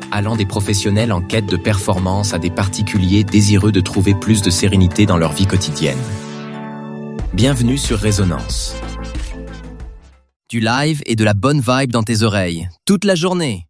allant des professionnels en quête de performance à des particuliers désireux de trouver plus de sérénité dans leur vie quotidienne. Bienvenue sur Résonance. Du live et de la bonne vibe dans tes oreilles, toute la journée.